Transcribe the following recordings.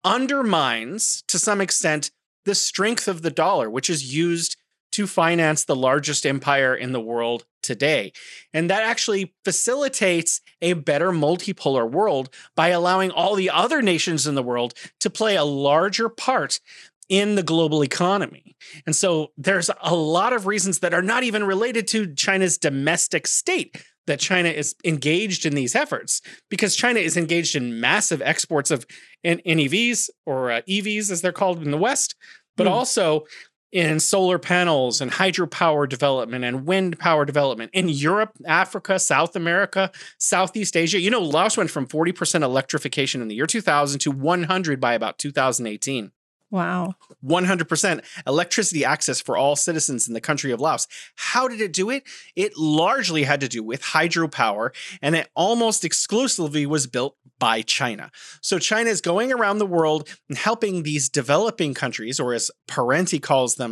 undermines, to some extent, the strength of the dollar, which is used to finance the largest empire in the world today. And that actually facilitates a better multipolar world by allowing all the other nations in the world to play a larger part in the global economy. And so there's a lot of reasons that are not even related to China's domestic state that China is engaged in these efforts, because China is engaged in massive exports of NEVs, or EVs as they're called in the West, but also in solar panels and hydropower development and wind power development in Europe, Africa, South America, Southeast Asia. You know, Laos went from 40% electrification in the year 2000 to 100 by about 2018. Wow. 100% electricity access for all citizens in the country of Laos. How did it do it? It largely had to do with hydropower, and it almost exclusively was built by China. So China is going around the world and helping these developing countries, or as Parenti calls them,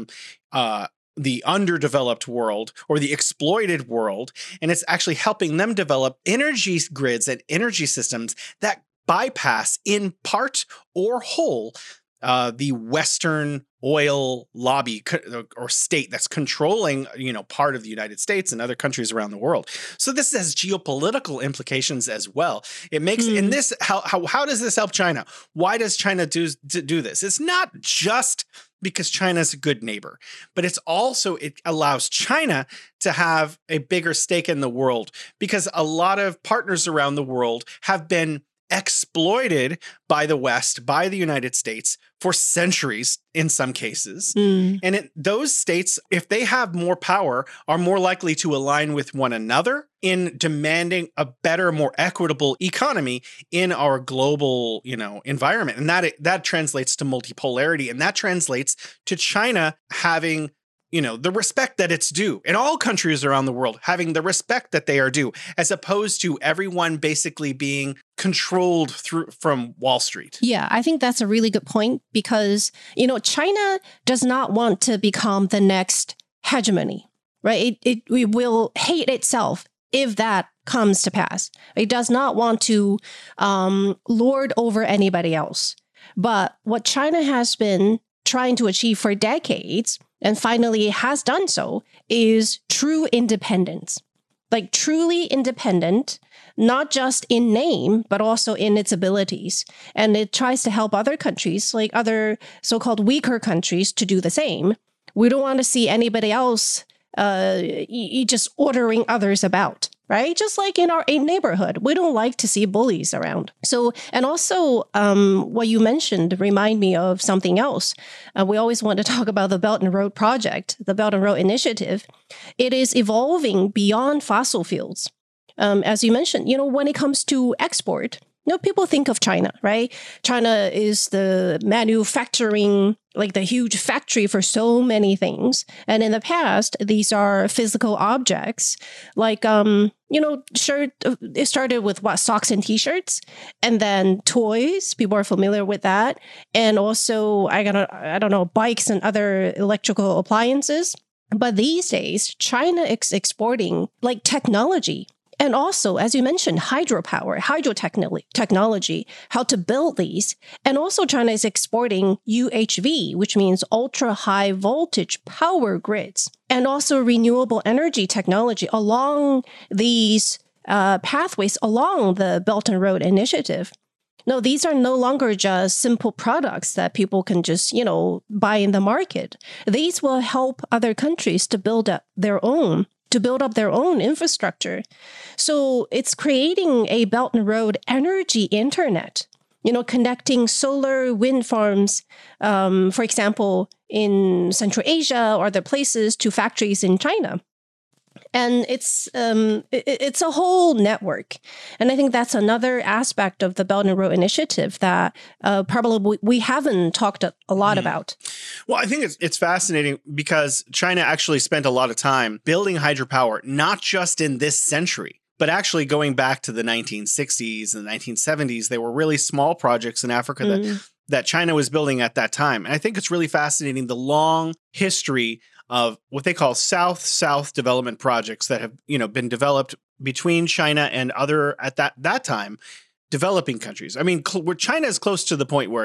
the underdeveloped world or the exploited world, and it's actually helping them develop energy grids and energy systems that bypass in part or whole the Western oil lobby or state that's controlling, part of the United States and other countries around the world. So this has geopolitical implications as well. It makes in this how does this help China? Why does China do this? It's not just because China's a good neighbor, but it allows China to have a bigger stake in the world, because a lot of partners around the world have been exploited by the West, by the United States for centuries in some cases. And those states, if they have more power, are more likely to align with one another in demanding a better, more equitable economy in our global, environment. And that translates to multipolarity, and that translates to China having the respect that it's due, and all countries around the world having the respect that they are due, as opposed to everyone basically being controlled from Wall Street. Yeah, I think that's a really good point, because, China does not want to become the next hegemony, right? It will hate itself if that comes to pass. It does not want to lord over anybody else. But what China has been trying to achieve for decades, and finally has done so, is true independence. Like truly independent, not just in name, but also in its abilities. And it tries to help other countries, like other so-called weaker countries, to do the same. We don't want to see anybody else just ordering others about, right? Just like in our neighborhood, we don't like to see bullies around. So, and also what you mentioned remind me of something else. We always want to talk about the Belt and Road Project, the Belt and Road Initiative. It is evolving beyond fossil fuels. As you mentioned, when it comes to export, people think of China, right? China is the manufacturing, like the huge factory for so many things. And in the past, these are physical objects, like, shirt. It started with socks and t-shirts, and then toys. People are familiar with that. And also, I don't know, bikes and other electrical appliances. But these days, China is exporting like technology. And also, as you mentioned, hydrotechnology, how to build these. And also China is exporting UHV, which means ultra high voltage power grids, and also renewable energy technology along these pathways along the Belt and Road Initiative. No, these are no longer just simple products that people can just, buy in the market. These will help other countries to build up their own infrastructure. So it's creating a Belt and Road energy internet, connecting solar wind farms, for example, in Central Asia or other places to factories in China. And it's a whole network. And I think that's another aspect of the Belt and Road Initiative that probably we haven't talked a lot about. Well, I think it's fascinating because China actually spent a lot of time building hydropower, not just in this century, but actually going back to the 1960s and the 1970s. They were really small projects in Africa that China was building at that time. And I think it's really fascinating, the long history of what they call South-South development projects that have, been developed between China and other, at that time, developing countries. I mean, China is close to the point where